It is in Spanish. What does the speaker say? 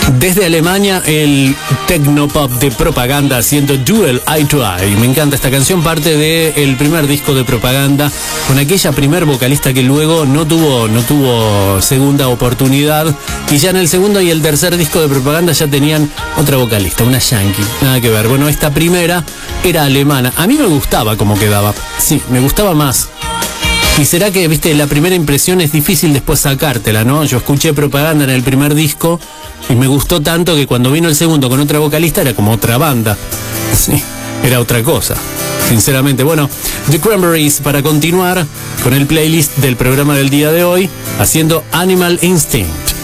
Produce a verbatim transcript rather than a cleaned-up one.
Desde Alemania, el tecnopop de Propaganda haciendo Duel Eye to Eye. Me encanta esta canción, parte del primer disco de Propaganda, con aquella primer vocalista que luego no tuvo, no tuvo segunda oportunidad. Y ya en el segundo y el tercer disco de Propaganda ya tenían otra vocalista, una yankee. Nada que ver. Bueno, esta primera era alemana. A mí me gustaba cómo quedaba. Sí, me gustaba más. Y será que, viste, la primera impresión es difícil después sacártela, ¿no? Yo escuché Propaganda en el primer disco y me gustó tanto que cuando vino el segundo con otra vocalista era como otra banda. Sí, era otra cosa, sinceramente. Bueno, The Cranberries, para continuar con el playlist del programa del día de hoy, haciendo Animal Instinct.